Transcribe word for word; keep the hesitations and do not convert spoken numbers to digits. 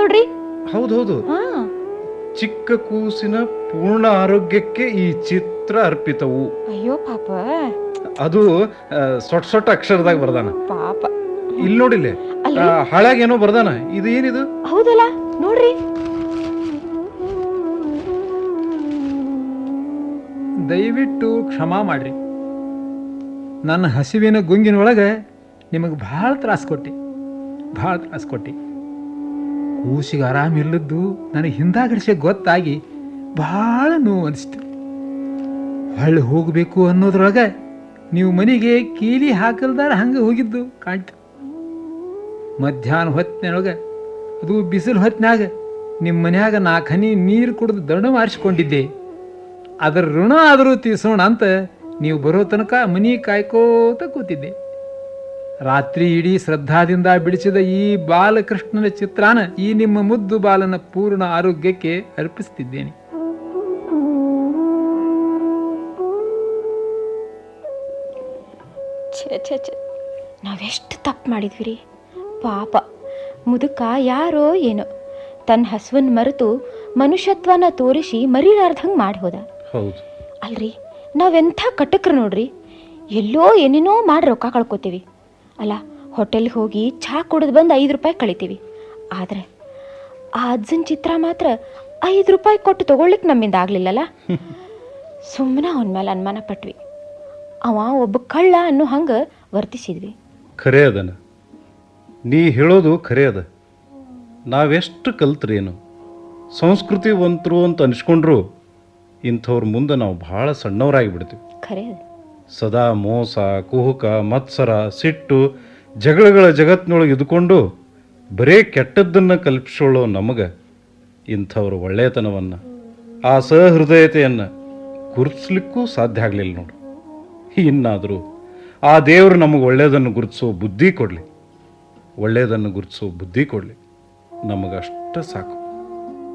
ನೋಡ್ರಿ. ಹೌದೌದು, ಚಿಕ್ಕ ಕೂಸಿನ ಪೂರ್ಣ ಆರೋಗ್ಯಕ್ಕೆ ಈ ಚಿತ್ರ ಅರ್ಪಿತವು. ಅಯ್ಯೋ ಪಾಪ, ಅದು ಸೊಟ್ ಸೊಟ್ಟ ಅಕ್ಷರದಾಗ ಬರ್ದಾನ ಪಾಪ. ಇಲ್ಲಿ ನೋಡಿಲ್ಲ, ಹಾಳಾಗ ಏನೋ ಬರ್ದಾನ. ಇದು ಏನಿದು? ಹೌದಲ್ಲ ನೋಡ್ರಿ. ದಯವಿಟ್ಟು ಕ್ಷಮಾ ಮಾಡ್ರಿ, ನನ್ನ ಹಸಿವಿನ ಗುಂಗಿನೊಳಗೆ ನಿಮಗೆ ಭಾಳ ತ್ರಾಸ ಕೊಟ್ಟಿ, ಭಾಳ ತ್ರಾಸ ಕೊಟ್ಟಿ. ಕೂಸಿಗೆ ಆರಾಮಿಲ್ಲದ್ದು ನನಗೆ ಹಿಂದಾಗಡಿಸಿ ಗೊತ್ತಾಗಿ ಭಾಳ ನೋವು ಅನಿಸ್ತು. ಹೊಳ್ಳಿ ಹೋಗಬೇಕು ಅನ್ನೋದ್ರೊಳಗೆ ನೀವು ಮನೆಗೆ ಕೀಲಿ ಹಾಕಲ್ದಾರ ಹಂಗೆ ಹೋಗಿದ್ದು ಕಾಣ್ತು. ಮಧ್ಯಾಹ್ನ ಹೊತ್ತಿನೊಳಗೆ, ಅದು ಬಿಸಿಲು ಹೊತ್ತಿನಾಗ ನಿಮ್ಮ ಮನ್ಯಾಗ ನಾಲ್ಕು ಹನಿ ನೀರು ಕುಡಿದು ದಂಡು ಮಾರಿಸ್ಕೊಂಡಿದ್ದೆ. ಅದರ ಋಣ ಆದರೂ ತೀರ್ಸೋಣ ಅಂತ ನೀವು ಬರೋ ತನಕ ಮನಿ ಕಾಯ್ಕೋತ ಕೂತಿದ್ದೆ. ರಾತ್ರಿ ಇಡೀ ಶ್ರದ್ಧಾದಿಂದ ಬಿಡಿಸಿದ ಈ ಬಾಲಕೃಷ್ಣನ ಚಿತ್ರಾನ ಈ ನಿಮ್ಮ ಮುದ್ದು ಬಾಲನ ಪೂರ್ಣ ಆರೋಗ್ಯಕ್ಕೆ ಅರ್ಪಿಸ್ತಿದ್ದೇನೆ. ಛೇ ಛೇ ಛೇ, ನಾವೆಷ್ಟು ತಪ್ಪು ಮಾಡಿದ್ವಿ ರೀ. ಪಾಪ ಮುದುಕ ಯಾರೋ ಏನೋ ತನ್ನ ಹಸುವನ್ ಮರೆತು ಮನುಷ್ಯತ್ವನ ತೋರಿಸಿ ಮರಿಲಾರ್ದಂಗೆ ಮಾಡಿ ಹೋದ. ಹೌದು ಅಲ್ರಿ, ನಾವೆಂಥ ಕಟಕ್ರು ನೋಡ್ರಿ. ಎಲ್ಲೋ ಏನೇನೋ ಮಾಡಿ ರೊಕ್ಕ ಕಳ್ಕೊತೀವಿ ಅಲ್ಲ. ಹೋಟೆಲ್ಗೆ ಹೋಗಿ ಚಹಾ ಕುಡಿದು ಬಂದು ಐದು ರೂಪಾಯಿ ಕಳಿತೀವಿ. ಆದರೆ ಆ ಅಜ್ಜನ ಚಿತ್ರ ಮಾತ್ರ ಐದು ರೂಪಾಯಿ ಕೊಟ್ಟು ತೊಗೊಳ್ಲಿಕ್ಕೆ ನಮ್ಮಿಂದ ಆಗಲಿಲ್ಲಲ್ಲ. ಸುಮ್ಮನೆ ಅವನ ಮೇಲೆ ಅನುಮಾನ ಪಟ್ವಿ. ಅವ ಒಬ್ಬ ಕಳ್ಳ ಅನ್ನೋ ಹಂಗೆ ವರ್ತಿಸಿದ್ವಿ. ಖರೆ ಅದನ, ನೀ ಹೇಳೋದು ಖರೆ ಅದ. ನಾವೆಷ್ಟು ಕಲ್ತ್ರೇನು, ಸಂಸ್ಕೃತಿವಂತರು ಅಂತ ಅನಿಸ್ಕೊಂಡ್ರು ಇಂಥವ್ರ ಮುಂದೆ ನಾವು ಭಾಳ ಸಣ್ಣವರಾಗಿ ಬಿಡ್ತೀವಿ. ಖರೆ ಸದಾ ಮೋಸ, ಕುಹುಕ, ಮತ್ಸರ, ಸಿಟ್ಟು, ಜಗಳಗಳ ಜಗತ್ತಿನೊಳಗೆ ಇದ್ಕೊಂಡು ಬರೇ ಕೆಟ್ಟದ್ದನ್ನು ಕಲ್ಪಿಸೋಳೋ ನಮಗೆ ಇಂಥವ್ರ ಒಳ್ಳೆಯತನವನ್ನು, ಆ ಸಹೃದಯತೆಯನ್ನು ಗುರುತಿಸ್ಲಿಕ್ಕೂ ಸಾಧ್ಯ ಆಗಲಿಲ್ಲ ನೋಡು. ಇನ್ನಾದರೂ ಆ ದೇವರು ನಮಗೆ ಒಳ್ಳೆಯದನ್ನು ಗುರುತಿಸೋ ಬುದ್ಧಿ ಕೊಡಲಿ, ಒಳ್ಳೆಯದನ್ನು ಗುರುತಿಸೋ ಬುದ್ಧಿ ಕೊಡಲಿ, ನಮಗಷ್ಟು ಸಾಕು.